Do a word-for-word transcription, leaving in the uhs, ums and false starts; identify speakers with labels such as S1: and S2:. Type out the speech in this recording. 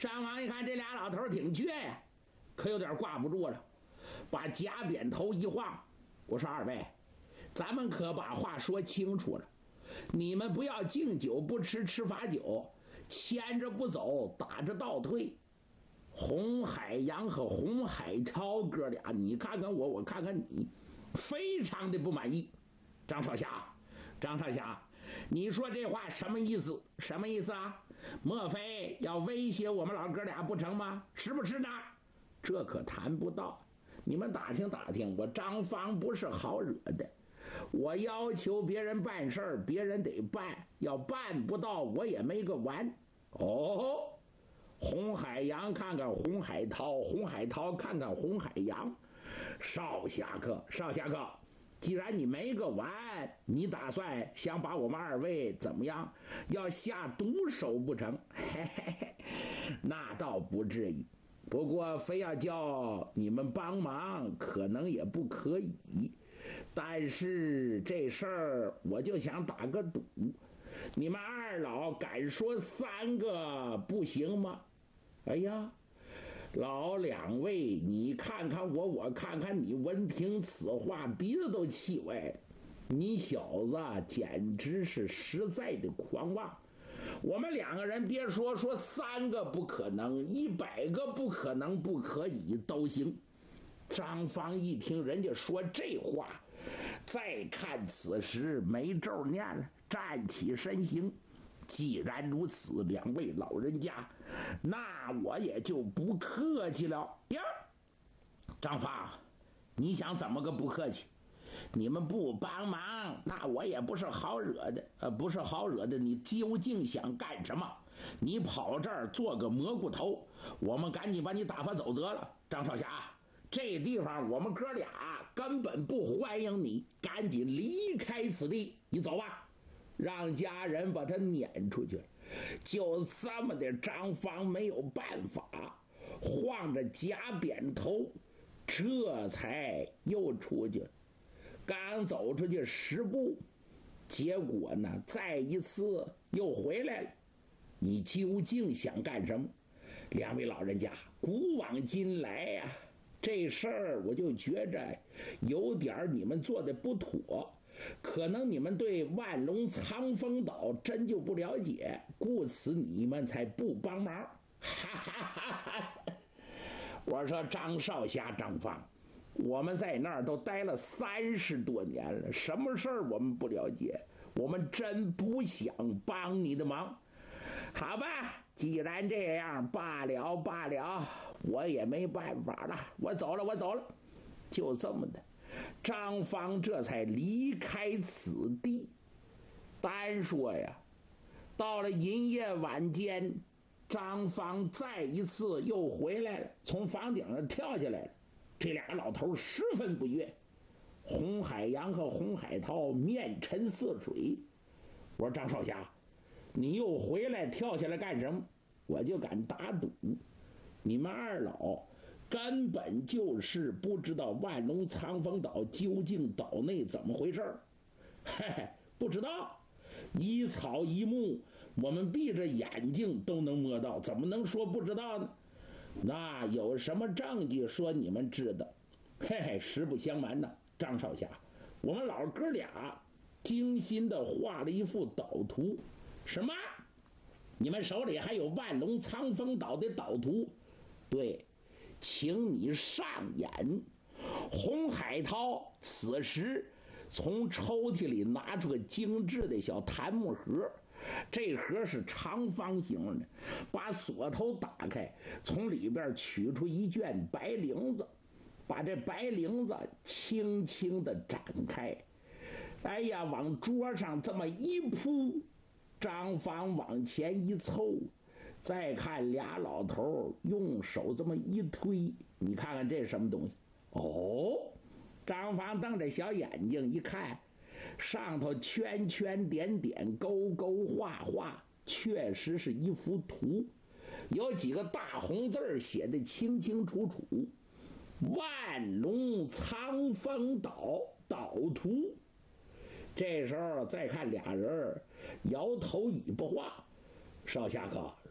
S1: 张王一看这俩老头挺倔呀，可有点挂不住了，把假扁头一晃，我说二位，咱们可把话说清楚了，你们不要敬酒不吃吃罚酒，牵着不走打着倒退。洪海洋和洪海涛哥俩，你看看我，我看看你，非常的不满意。张少侠，张少侠，你说这话什么意思？什么意思啊？莫非要威胁我们老哥俩不成吗？是不是呢？这可谈不到。你们打听打听，我张芳不是好惹的。我要求别人办事儿，别人得办，要办不到我也没个完。哦，洪海洋看看洪海涛，洪海涛看看洪海洋。少侠客，少侠客，既然你没个完，你打算想把我们二位怎么样？要下毒手不成？嘿嘿嘿，那倒不至于。不过非要叫你们帮忙，可能也不可以。但是这事儿我就想打个赌，你们二老敢说三个不行吗？哎呀，老两位，你看看我，我看看你，闻听此话，鼻子都气歪了。你小子简直是实在的狂妄！我们两个人别说说三个不可能，一百个不可能不可以都行。张芳一听人家说这话，再看此时没咒念了，站起身形。既然如此，两位老人家，那我也就不客气了呀。张芳，你想怎么个不客气？你们不帮忙，那我也不是好惹的，呃，不是好惹的。你究竟想干什么？你跑这儿做个蘑菇头，我们赶紧把你打发走得了。张少侠，这地方我们哥俩根本不欢迎你，赶紧离开此地，你走吧。让家人把他撵出去。就这么的，张芳没有办法，晃着假扁头，这才又出去了。刚走出去十步，结果呢，再一次又回来了。你究竟想干什么？两位老人家，古往今来呀、啊，这事儿我就觉着有点你们做的不妥。可能你们对万隆苍风岛真就不了解，故此你们才不帮忙。哈哈哈哈！我说张少侠、张芳，我们在那儿都待了三十多年了，什么事儿我们不了解？我们真不想帮你的忙。好吧，既然这样，罢了罢了，我也没办法了，我走了，我走了。就这么的，张芳这才离开此地。单说呀，到了银夜晚间，张芳再一次又回来了，从房顶上跳下来了。这俩老头十分不悦，洪海洋和洪海涛面沉似水。我说张少侠，你又回来跳下来干什么？我就敢打赌，你们二老根本就是不知道万隆苍风岛究竟岛内怎么回事儿。嘿嘿，不知道，一草一木我们闭着眼睛都能摸到，怎么能说不知道呢？那有什么证据说你们知道？嘿嘿，实不相瞒呢，张少侠，我们老哥俩精心的画了一幅岛图。什么？你们手里还有万隆苍风岛的岛图？对，请你上演。洪海涛此时从抽屉里拿出个精致的小檀木盒，这盒是长方形的，把锁头打开，从里边取出一卷白绫子，把这白绫子轻轻地展开，哎呀，往桌上这么一铺，张芳往前一凑，再看俩老头用手这么一推，你看看这是什么东西？哦，张芳瞪着小眼睛一看，上头圈圈点点勾勾画画，确实是一幅图，有几个大红字写得清清楚楚，万隆苍风岛岛图。这时候再看俩人摇头尾巴话，少侠客，